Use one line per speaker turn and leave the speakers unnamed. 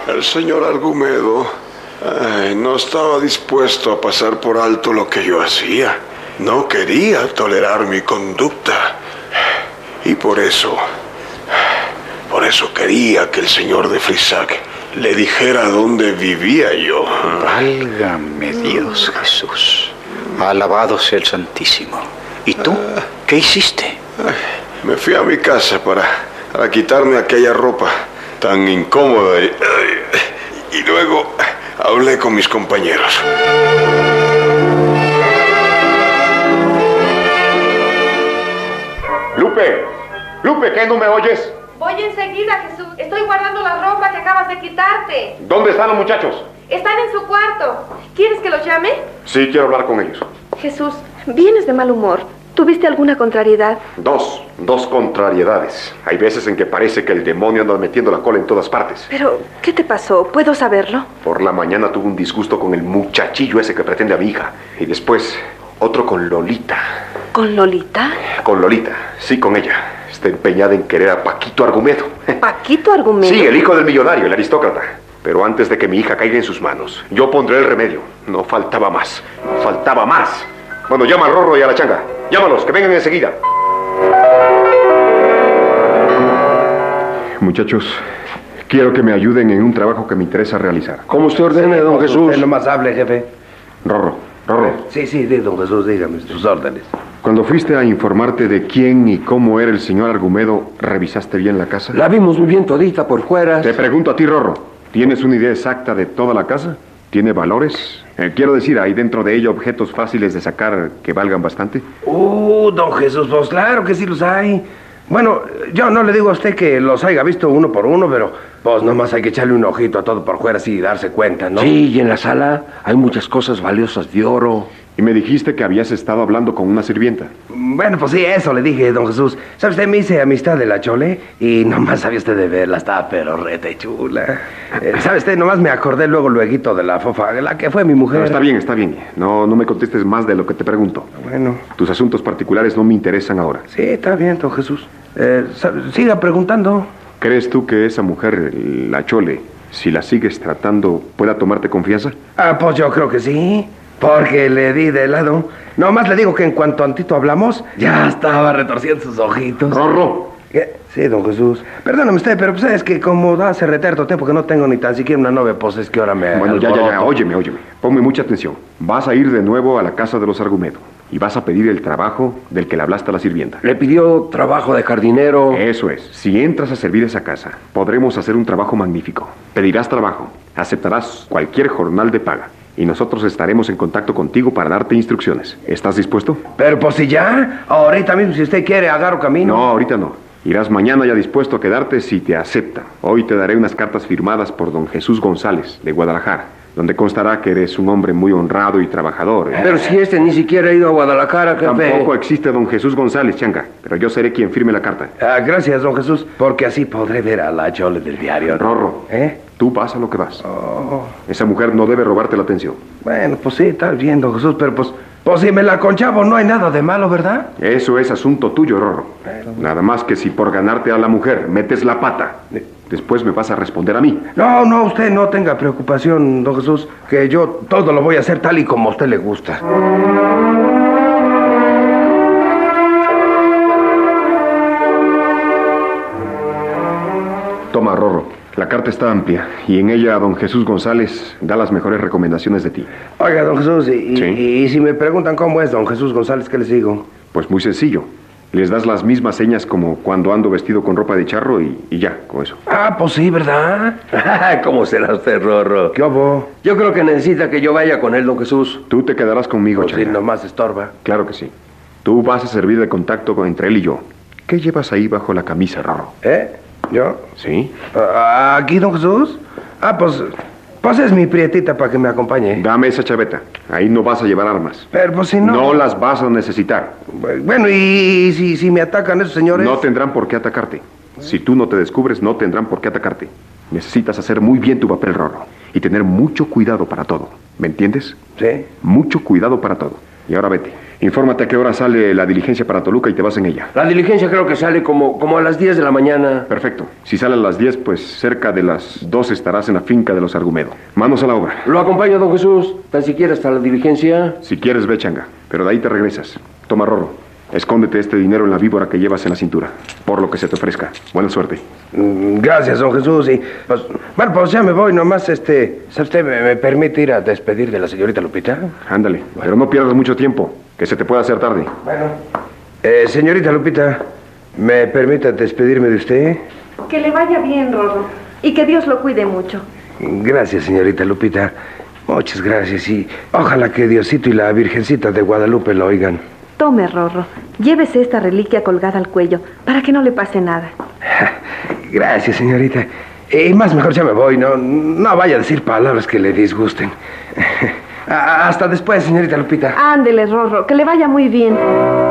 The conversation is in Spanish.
El señor Argumedo no estaba dispuesto a pasar por alto lo que yo hacía. No quería tolerar mi conducta. Y por eso quería que el señor de Frisac le dijera dónde vivía yo.
Válgame Dios, Jesús. Alabado sea el Santísimo. ¿Y tú? ¿Qué hiciste?
Me fui a mi casa para quitarme aquella ropa tan incómoda y luego hablé con mis compañeros.
Lupe, ¿qué no me oyes?
Voy enseguida, Jesús. Estoy guardando la ropa que acabas de quitarte.
¿Dónde están los muchachos?
Están en su cuarto. ¿Quieres que los llame?
Sí, quiero hablar con ellos.
Jesús, vienes de mal humor. ¿Tuviste alguna contrariedad?
Dos contrariedades. Hay veces en que parece que el demonio anda metiendo la cola en todas partes.
Pero, ¿qué te pasó? ¿Puedo saberlo?
Por la mañana tuve un disgusto con el muchachillo ese que pretende a mi hija. Y después, otro con Lolita.
¿Con Lolita?
Con Lolita, sí, con ella. Está empeñada en querer a Paquito Argumedo.
¿Paquito Argumedo?
Sí, el hijo del millonario, el aristócrata. Pero antes de que mi hija caiga en sus manos, yo pondré el remedio. No faltaba más. Bueno, llama al Rorro y a la Changa. Llámalos, que vengan enseguida. Muchachos, quiero que me ayuden en un trabajo que me interesa realizar.
Como usted ordene, don Jesús.
Usted nomás hable, jefe.
Rorro.
Sí, don Jesús, dígame usted. Sus órdenes.
Cuando fuiste a informarte de quién y cómo era el señor Argumedo, ¿revisaste bien la casa?
La vimos muy bien todita por fuera.
Te pregunto a ti, Rorro. ¿Tienes una idea exacta de toda la casa? ¿Tiene valores? Quiero decir, ¿hay dentro de ella objetos fáciles de sacar que valgan bastante?
Don Jesús, pues claro que sí los hay. Bueno, yo no le digo a usted que los haya visto uno por uno, pero pues nomás hay que echarle un ojito a todo por fuera así y darse cuenta, ¿no?
Sí, y en la sala hay muchas cosas valiosas de oro.
Y me dijiste que habías estado hablando con una sirvienta.
Bueno, pues sí, eso le dije, don Jesús. ¿Sabe usted? Me hice amistad de la Chole y nomás sabía usted de verla, estaba pero rete chula. ¿Sabe usted? Nomás me acordé lueguito de la fofa, la que fue mi mujer.
No, está bien. No me contestes más de lo que te pregunto.
Bueno.
Tus asuntos particulares no me interesan ahora.
Sí, está bien, don Jesús. Siga preguntando.
¿Crees tú que esa mujer, la Chole, si la sigues tratando, pueda tomarte confianza?
Pues yo creo que sí. Porque le di de lado. Nomás le digo que en cuanto antito hablamos, ya estaba retorciendo sus ojitos.
¡Rorro!
¿Qué? Sí, don Jesús. Perdóname usted, pero pues es que como hace reterto tiempo que no tengo ni tan siquiera una novia, pues es que ahora me...
Bueno, ya, óyeme. Ponme mucha atención. Vas a ir de nuevo a la casa de los Argumedo y vas a pedir el trabajo del que le hablaste a la sirvienta.
Le pidió trabajo de jardinero.
Eso es. Si entras a servir esa casa, podremos hacer un trabajo magnífico. Pedirás trabajo, aceptarás cualquier jornal de paga. Y nosotros estaremos en contacto contigo para darte instrucciones. ¿Estás dispuesto?
Pero pues si ya, ahorita mismo si usted quiere agarro camino.
No, ahorita no. Irás mañana ya dispuesto a quedarte si te aceptan. Hoy te daré unas cartas firmadas por don Jesús González, de Guadalajara, donde constará que eres un hombre muy honrado y trabajador.
Pero si ni siquiera ha ido a Guadalajara, jefe.
Tampoco existe don Jesús González, Changa, pero yo seré quien firme la carta.
Gracias, don Jesús, porque así podré ver a la Chole del diario.
Rorro, tú vas a lo que vas. Esa mujer no debe robarte la atención.
Bueno, pues sí, está bien, don Jesús, pero pues si me la conchavo no hay nada de malo, ¿verdad?
Eso es asunto tuyo, Rorro. Nada más que si por ganarte a la mujer metes la pata, después me vas a responder a mí.
No, usted no tenga preocupación, don Jesús, que yo todo lo voy a hacer tal y como a usted le gusta.
Toma, Rorro. La carta está amplia y en ella don Jesús González da las mejores recomendaciones de ti.
Oiga, don Jesús,
¿Sí?
y si me preguntan cómo es don Jesús González, ¿qué les digo?
Pues muy sencillo. Les das las mismas señas como cuando ando vestido con ropa de charro y ya, con eso.
Pues sí, ¿verdad?
¿Cómo será usted, Rorro?
¿Qué hubo?
Yo creo que necesita que yo vaya con él, don Jesús.
Tú te quedarás conmigo,
Pues sí,
Changa.
nomás estorba.
Claro que sí. Tú vas a servir de contacto entre él y yo. ¿Qué llevas ahí bajo la camisa, Rorro?
¿Yo?
¿Sí?
¿Aquí, don Jesús? Pues es mi prietita para que me acompañe.
Dame esa chaveta. Ahí no vas a llevar armas.
Pero pues si no...
No las vas a necesitar.
Bueno, y si me atacan esos señores...
No tendrán por qué atacarte. Si tú no te descubres, no tendrán por qué atacarte. Necesitas hacer muy bien tu papel, Rorro. Y tener mucho cuidado para todo. ¿Me entiendes?
Sí.
Mucho cuidado para todo. Y ahora vete. Infórmate a qué hora sale la diligencia para Toluca y te vas en ella.
La diligencia creo que sale como a las 10 de la mañana.
Perfecto. Si sale a las 10, pues cerca de las 2 estarás en la finca de los Argumedo. Manos a la obra.
Lo acompaño, don Jesús. Tan siquiera hasta la diligencia.
Si quieres, ve, Changa. Pero de ahí te regresas. Toma, Rorro. Escóndete este dinero en la víbora que llevas en la cintura. Por lo que se te ofrezca. Buena suerte.
Gracias, don Jesús. Y, pues, bueno, pues ya me voy. Nomás, ¿sabe usted me permite ir a despedir de la señorita Lupita?
Ándale. Pero no pierdas mucho tiempo, que se te puede hacer tarde.
Bueno. Señorita Lupita, ¿me permite despedirme de usted?
Que le vaya bien, Rorro. Y que Dios lo cuide mucho.
Gracias, señorita Lupita. Muchas gracias. Y ojalá que Diosito y la Virgencita de Guadalupe lo oigan.
Tome, Rorro. Llévese esta reliquia colgada al cuello para que no le pase nada.
Gracias, señorita. Y más mejor ya me voy. No vaya a decir palabras que le disgusten. Hasta después, señorita Lupita.
Ándele, Rorro. Que le vaya muy bien.